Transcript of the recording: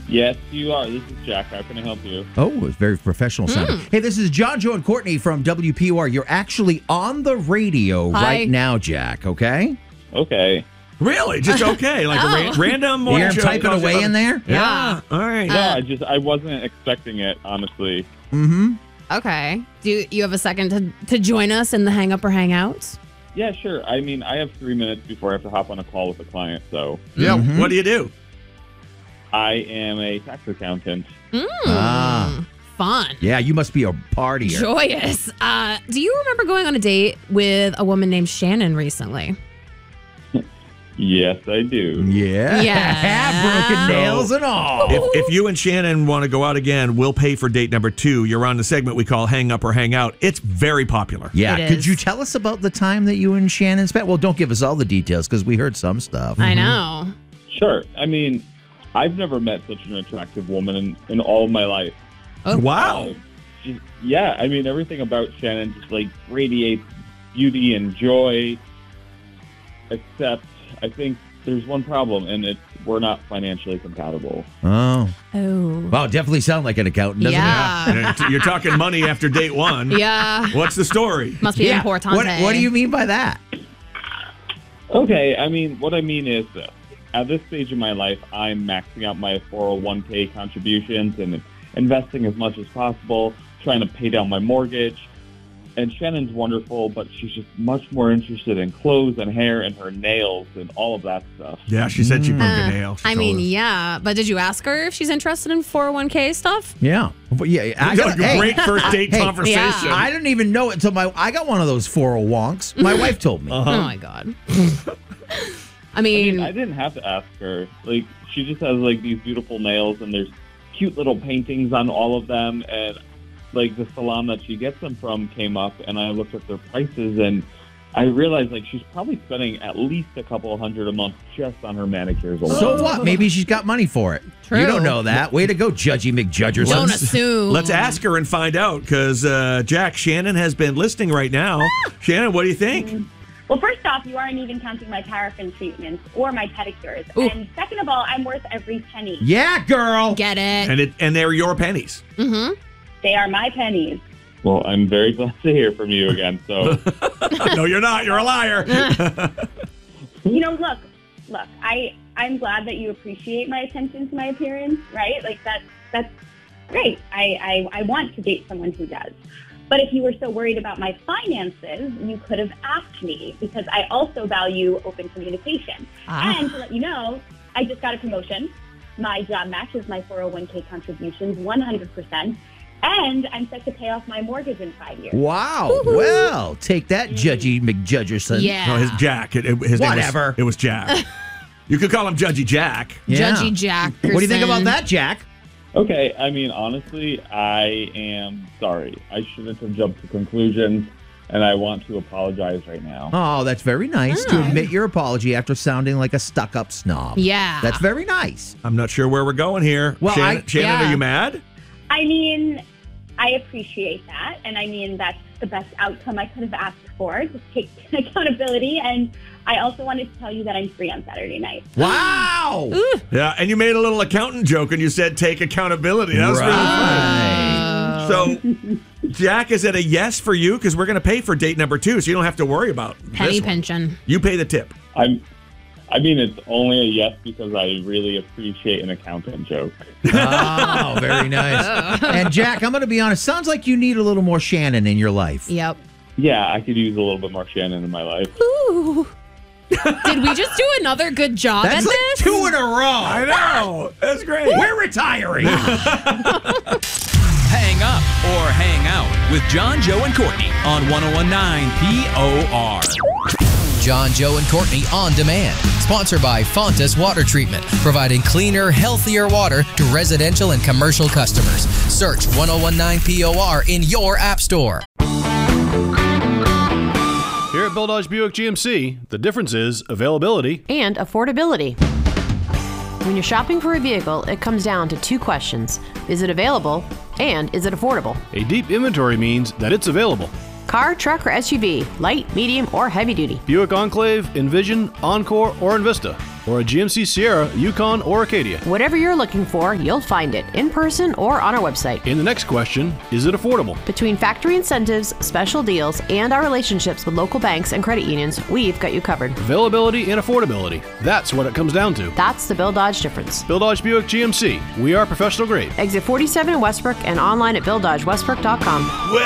Yes, you are. This is Jack. How can I help you? Oh, it's very professional sounding. Hey, this is John, Joe, and Courtney from WPOR. You're actually on the radio right now, Jack, okay? Okay. Really? Just okay? Like a random morning You're show typing away in there? Yeah. All right. No, I wasn't expecting it, honestly. Mm-hmm. Okay. Do you have a second to join us in the hang up or hang out? Yeah, sure. I mean, I have 3 minutes before I have to hop on a call with a client, so. Yeah. What do you do? I am a tax accountant. Fun. Yeah, you must be a partier. Joyous. Do you remember going on a date with a woman named Shannon recently? Yes, I do. Yeah. Broken nails and all. If you and Shannon want to go out again, we'll pay for date number 2. You're on the segment we call Hang Up or Hang Out. It's very popular. Yeah. It Could is. you tell us about the time that you and Shannon spent? Well, don't give us all the details because we heard some stuff. I know. Sure. I mean, I've never met such an attractive woman in all of my life. Wow. I mean, everything about Shannon just like radiates beauty and joy, except I think there's one problem, and it's we're not financially compatible. Oh. Oh. Wow, definitely sound like an accountant, doesn't Yeah. And you're talking money after date 1. Yeah. What's the story? Must it? be Yeah. important. What do you mean by that? Okay, I mean, what I mean is this. At this stage in my life, I'm maxing out my 401k contributions and investing as much as possible, trying to pay down my mortgage. And Shannon's wonderful, but she's just much more interested in clothes and hair and her nails and all of that stuff. Yeah, she said she broke a nail. She I told mean, us. yeah, but did you ask her if she's interested in 401k stuff? Yeah. But yeah. I got, Great first date conversation. Yeah. I didn't even know it until I got one of those 401ks. My wife told me. Oh my god. I mean, I didn't have to ask her. Like, she just has like these beautiful nails, and there's cute little paintings on all of them. And like the salon that she gets them from came up, and I looked at their prices, and I realized like she's probably spending at least a couple $100 a month just on her manicures alone. So what? Maybe she's got money for it. True. You don't know that. Way to go, Judgy McJudgerson. don't assume. Let's ask her and find out, because Jack, Shannon has been listening right now. Shannon, what do you think? Well, first off, you aren't even counting my paraffin treatments or my pedicures. Ooh. And second of all, I'm worth every penny. Yeah, girl. Get it. And they're your pennies. Mm-hmm. They are my pennies. Well, I'm very glad to hear from you again. So No, you're not. You're a liar. You know, look, I'm glad that you appreciate my attention to my appearance, right? Like that's great. I want to date someone who does. But if you were so worried about my finances, you could have asked me, because I also value open communication. And to let you know, I just got a promotion. My job matches my 401k contributions 100%. And I'm set to pay off my mortgage in 5 years. Wow. Well, take that, Judgy McJudgerson. Yeah. No, his Jack. His Whatever. Name it was Jack. You could call him Judgy Jack. Yeah. Judgy Jack. What do you think about that, Jack? okay, I mean, honestly, I am sorry. I shouldn't have jumped to conclusions, and I want to apologize right now. Oh, that's very nice to admit your apology after sounding like a stuck-up snob. Yeah. That's very nice. I'm not sure where we're going here. Well, Shannon, are you mad? I mean, I appreciate that. And I mean, that's the best outcome I could have asked for, to take accountability. And I also wanted to tell you that I'm free on Saturday night. Wow. Yeah, and you made a little accountant joke and you said take accountability. That was really funny. So, Jack, is it a yes for you? Because we're going to pay for date number 2, so you don't have to worry about Penny this one. pension. You pay the tip. I mean, it's only a yes because I really appreciate an accountant joke. Oh, very nice. And Jack, I'm going to be honest. Sounds like you need a little more Shannon in your life. Yep. Yeah, I could use a little bit more Shannon in my life. Ooh. Did we just do another good job That's at like this? 2 in a row. I know. That's great. We're retiring. Hang up or hang out with John, Joe, and Courtney on 101.9 POR. John, Joe, and Courtney on demand. Sponsored by Fontas Water Treatment, providing cleaner, healthier water to residential and commercial customers. Search 101.9 POR in your app store. Here at Bill Dodge Buick GMC, the difference is availability and affordability. When you're shopping for a vehicle, it comes down to 2 questions. Is it available? And is it affordable? A deep inventory means that it's available. Car, truck, or SUV, light, medium, or heavy duty. Buick Enclave, Envision, Encore, or Envista. or a GMC Sierra, Yukon, or Acadia. Whatever you're looking for, you'll find it in person or on our website. In the next question, is it affordable? Between factory incentives, special deals, and our relationships with local banks and credit unions, we've got you covered. Availability and affordability. That's what it comes down to. That's the Bill Dodge difference. Bill Dodge Buick GMC. We are professional grade. Exit 47 in Westbrook and online at BillDodgeWestbrook.com. Well,